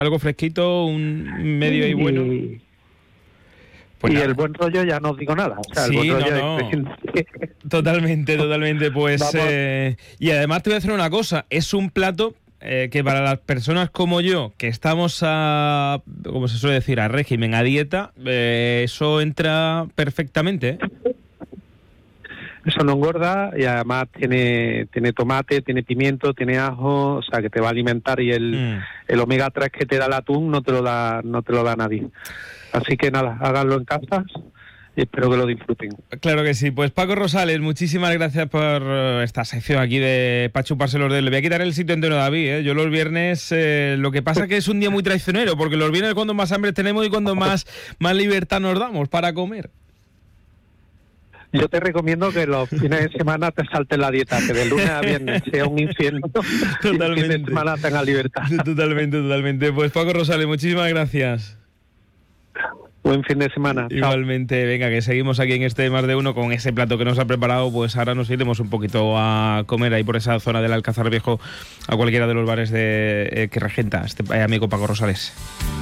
algo fresquito, un medio y bueno. Pues el buen rollo ya no os digo nada. O sea, sí, el buen rollo no. Totalmente. Pues y además te voy a decir una cosa, es un plato que para las personas como yo, que estamos como se suele decir, a régimen, a dieta, eso entra perfectamente, ¿eh? Eso no engorda y además tiene tomate, tiene pimiento, tiene ajo, o sea que te va a alimentar, y el omega 3 que te da el atún no te lo da nadie. Así que nada, háganlo en casa y espero que lo disfruten. Claro que sí. Pues Paco Rosales, muchísimas gracias por esta sección aquí de Pa' chuparse los dedos. Le voy a quitar el sitio entero a David, ¿eh? Yo los viernes, lo que pasa que es un día muy traicionero, porque los viernes es cuando más hambre tenemos y cuando más libertad nos damos para comer. Yo te recomiendo que los fines de semana te saltes la dieta, que de lunes a viernes sea un infierno. Totalmente. Y el fin de semana tengas libertad. Totalmente. Pues Paco Rosales, muchísimas gracias. Buen fin de semana. Igualmente. Chao. Venga, que seguimos aquí en este Más de Uno con ese plato que nos ha preparado. Pues ahora nos iremos un poquito a comer ahí por esa zona del Alcázar Viejo, a cualquiera de los bares que regenta este amigo Paco Rosales.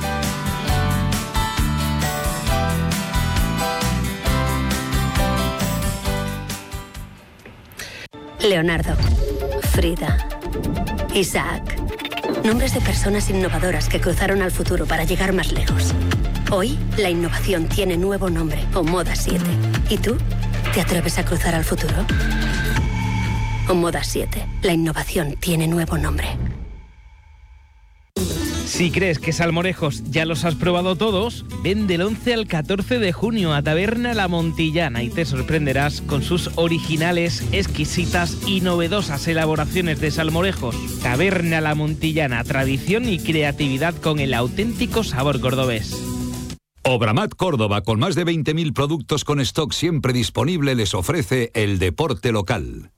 Leonardo, Frida, Isaac. Nombres de personas innovadoras que cruzaron al futuro para llegar más lejos. Hoy, la innovación tiene nuevo nombre, Omoda 7. ¿Y tú? ¿Te atreves a cruzar al futuro? Omoda 7. La innovación tiene nuevo nombre. Si crees que salmorejos ya los has probado todos, ven del 11 al 14 de junio a Taberna La Montillana y te sorprenderás con sus originales, exquisitas y novedosas elaboraciones de salmorejos. Taberna La Montillana, tradición y creatividad con el auténtico sabor cordobés. Obramat Córdoba, con más de 20.000 productos con stock siempre disponible, les ofrece el deporte local.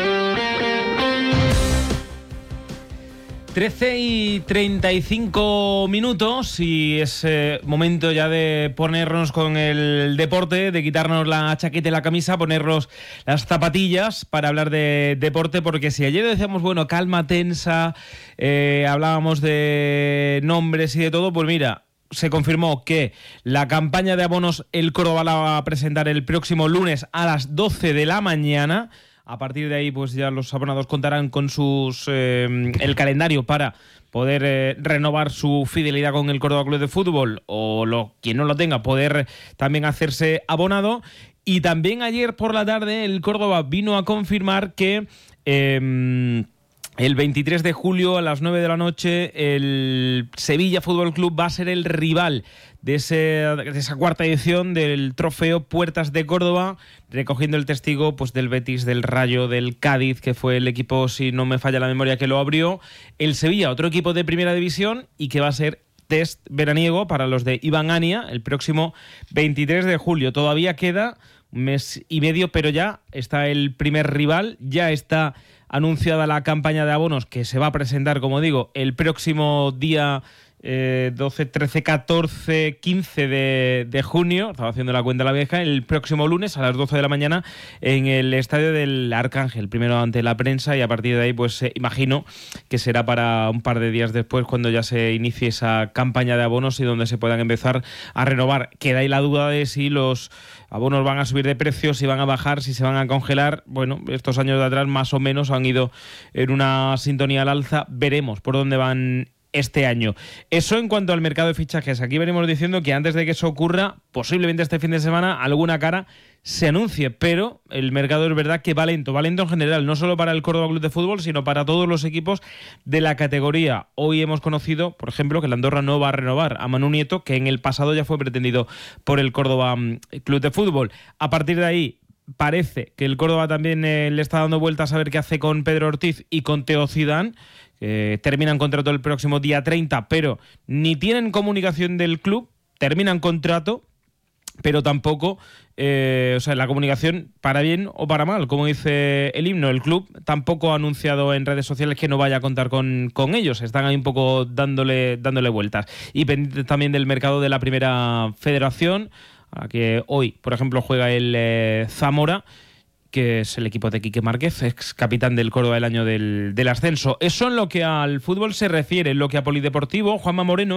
13:35 y es momento ya de ponernos con el deporte, de quitarnos la chaqueta y la camisa, ponernos las zapatillas para hablar de deporte, porque si ayer decíamos, bueno, calma tensa, hablábamos de nombres y de todo, pues mira, se confirmó que la campaña de abonos el Córdoba la va a presentar el próximo lunes a las 12 de la mañana. A partir de ahí, pues ya los abonados contarán con el calendario para poder renovar su fidelidad con el Córdoba Club de Fútbol, o quien no lo tenga, poder también hacerse abonado. Y también ayer por la tarde el Córdoba vino a confirmar que el 23 de julio a las 9 de la noche el Sevilla Fútbol Club va a ser el rival de esa cuarta edición del trofeo Puertas de Córdoba, recogiendo el testigo pues del Betis, del Rayo, del Cádiz, que fue el equipo, si no me falla la memoria, que lo abrió. El Sevilla, otro equipo de primera división, y que va a ser test veraniego para los de Iván Ania el próximo 23 de julio. Todavía queda un mes y medio, pero ya está el primer rival, ya está anunciada la campaña de abonos que se va a presentar, como digo, el próximo día 12, 13, 14, 15 de junio, estaba haciendo la cuenta la vieja, el próximo lunes a las 12 de la mañana en el estadio del Arcángel, primero ante la prensa, y a partir de ahí pues imagino que será para un par de días después cuando ya se inicie esa campaña de abonos y donde se puedan empezar a renovar. Queda ahí la duda de si los abonos van a subir de precio, si van a bajar, si se van a congelar. Bueno, estos años de atrás más o menos han ido en una sintonía al alza, veremos por dónde van este año. Eso en cuanto al mercado de fichajes. Aquí venimos diciendo que antes de que eso ocurra, posiblemente este fin de semana, alguna cara se anuncie, pero el mercado es verdad que va lento en general, no solo para el Córdoba Club de Fútbol, sino para todos los equipos de la categoría. Hoy hemos conocido, por ejemplo, que el Andorra no va a renovar a Manu Nieto, que en el pasado ya fue pretendido por el Córdoba Club de Fútbol. A partir de ahí, parece que el Córdoba también le está dando vueltas a ver qué hace con Pedro Ortiz y con Teo Zidane. Terminan contrato el próximo día 30, pero ni tienen comunicación del club, terminan contrato, pero tampoco, la comunicación para bien o para mal, como dice el himno. El club tampoco ha anunciado en redes sociales que no vaya a contar con ellos, están ahí un poco dándole vueltas. Y pendiente también del mercado de la Primera Federación, a la que hoy, por ejemplo, juega el Zamora, que es el equipo de Quique Márquez, ex capitán del Córdoba el año del ascenso. Eso en lo que al fútbol se refiere. En lo que a polideportivo, Juanma Moreno